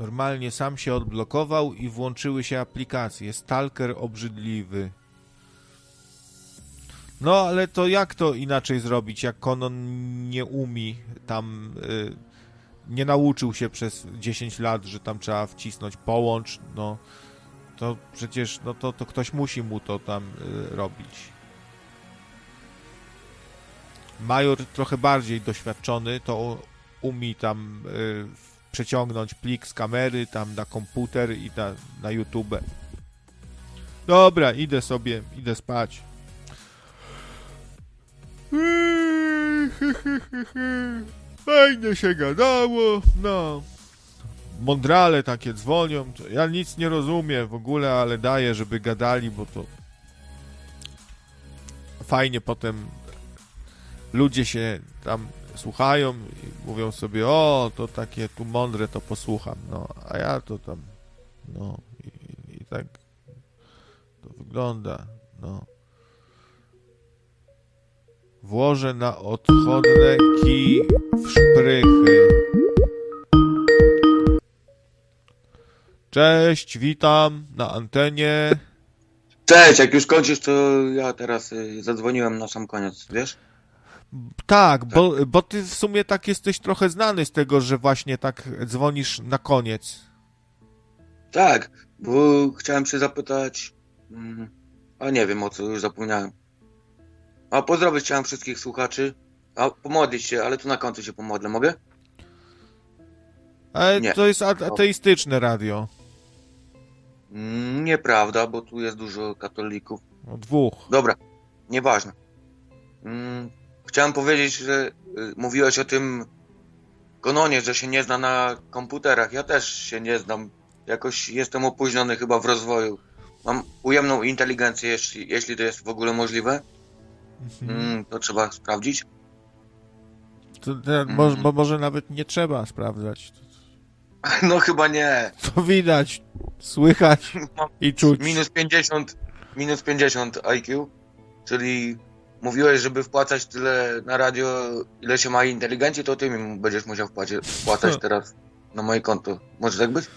Normalnie sam się odblokował i włączyły się aplikacje. Stalker obrzydliwy. No, ale to jak to inaczej zrobić, jak Conan nie umie tam... nie nauczył się przez 10 lat, że tam trzeba wcisnąć połącz, no to przecież no to ktoś musi mu to tam robić. Major trochę bardziej doświadczony, to umie tam przeciągnąć plik z kamery tam na komputer i na YouTube. Dobra, idę spać. Fajnie się gadało, no. Mądrale takie dzwonią. Ja nic nie rozumiem w ogóle, ale daję, żeby gadali, bo to fajnie potem ludzie się tam słuchają i mówią sobie, o, to takie tu mądre, to posłucham, no. A ja to tam, no. I tak to wygląda, no. Włożę na odchodne kij w szprychy. Cześć, witam na antenie. Cześć, jak już kończysz, to ja teraz zadzwoniłem na sam koniec, wiesz? Tak, bo ty w sumie tak jesteś trochę znany z tego, że właśnie tak dzwonisz na koniec. Tak, bo chciałem się zapytać, a nie wiem o co, już zapomniałem. A pozdrowić chciałem wszystkich słuchaczy, a pomodlić się, ale tu na końcu się pomodlę, mogę? Ale Nie. to jest ateistyczne radio. Nieprawda, bo tu jest dużo katolików. O, 2. Dobra, nieważne. Chciałem powiedzieć, że mówiłeś o tym Kononie, że się nie zna na komputerach. Ja też się nie znam. Jakoś jestem opóźniony chyba w rozwoju. Mam ujemną inteligencję, jeśli to jest w ogóle możliwe. To trzeba sprawdzić. Może nawet nie trzeba sprawdzać. No chyba nie. To widać, słychać i czuć. Minus 50 IQ, czyli mówiłeś, żeby wpłacać tyle na radio, ile się ma inteligencji, to ty mi będziesz musiał wpłacać teraz na moje konto. Może tak być?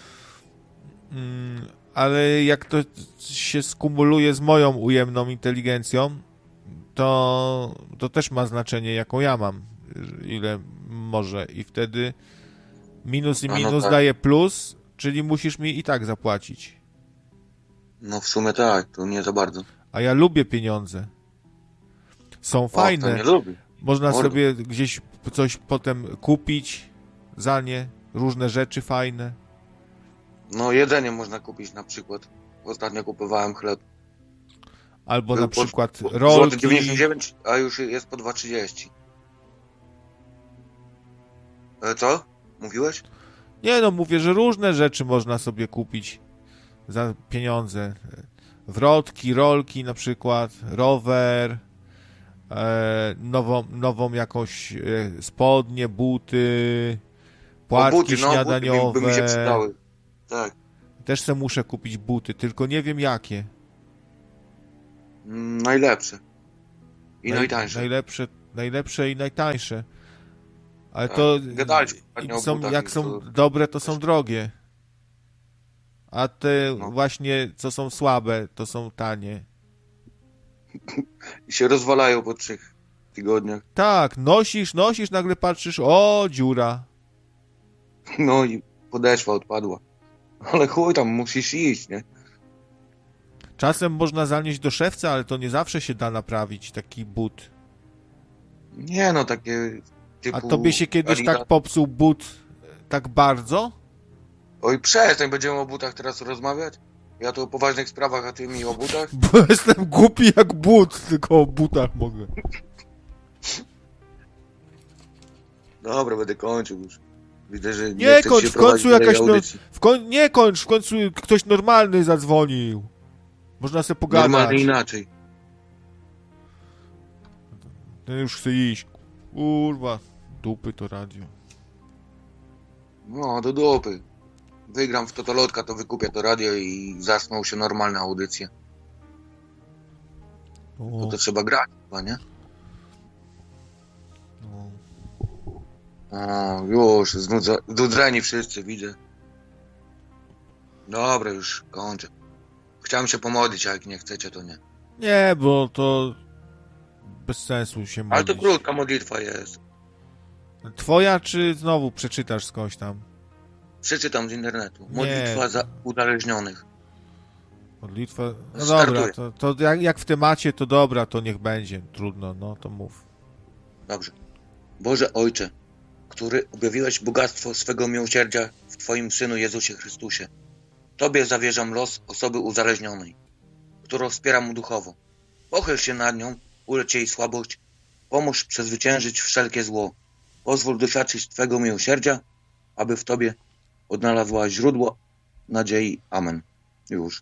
Ale jak to się skumuluje z moją ujemną inteligencją, to też ma znaczenie, jaką ja mam, ile może. I wtedy minus i minus tak. daje plus, czyli musisz mi i tak zapłacić. No w sumie tak, to nie za bardzo. A ja lubię pieniądze. Są fajne. To nie lubię. Można sobie gdzieś coś potem kupić za nie, różne rzeczy fajne. No jedzenie można kupić na przykład. Ostatnio kupowałem chleb. Albo na przykład rolki. rolki. 99, a już jest po 2,30. Co? Mówiłeś? Nie no, mówię, że różne rzeczy można sobie kupić za pieniądze. Wrotki, rolki na przykład, rower, nową jakąś spodnie, buty, płatki śniadaniowe. Buty by mi się przydały. Tak. Też se muszę kupić buty, tylko nie wiem jakie. Najlepsze. I najtańsze. Najlepsze i najtańsze. Ale to jak są dobre, to są drogie. A te właśnie, co są słabe, to są tanie. I się rozwalają po 3 tygodniach. Tak, nosisz, nagle patrzysz, o, dziura. No i podeszwa odpadła. Ale chuj, tam musisz iść, nie? Czasem można zanieść do szewca, ale to nie zawsze się da naprawić taki but. Nie no, takie typu... A tobie się kiedyś tak popsuł but tak bardzo? Oj, przestań, będziemy o butach teraz rozmawiać? Ja tu o poważnych sprawach, a ty mi o butach? Bo jestem głupi jak but, tylko o butach mogę. Dobra, będę kończył już. Widzę, że nie kończ, w końcu jakaś... nie kończ, w końcu ktoś normalny zadzwonił. Można sobie pogadać. Normalnie inaczej. Ten już chce iść. Kurwa, dupy to radio. No, do dupy. Wygram w Totolotka, to wykupię to radio i zasną się normalne audycje. To trzeba grać chyba, nie? O, już, znudzeni wszyscy, widzę. Dobra, już kończę. Chciałem się pomodlić, a jak nie chcecie, to nie. Nie, bo to bez sensu się Ale to modlić. krótka modlitwa jest. Twoja, czy znowu przeczytasz skądś tam? Przeczytam z internetu. Nie. Modlitwa za uzależnionych. Modlitwa... No Startuję. dobra, to jak w temacie, to dobra, to niech będzie. Trudno, no to mów. Dobrze. Boże Ojcze, który objawiłeś bogactwo swego miłosierdzia w Twoim Synu Jezusie Chrystusie, Tobie zawierzam los osoby uzależnionej, którą wspieram duchowo. Pochyl się nad nią, ulecz jej słabość, pomóż przezwyciężyć wszelkie zło. Pozwól doświadczyć Twego miłosierdzia, aby w Tobie odnalazła źródło nadziei. Amen. Już.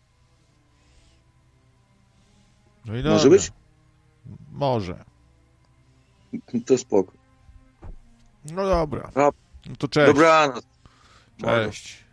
No i Może dobra. być? Może. To spoko. No dobra. No, No to cześć. dobranoc. Cześć.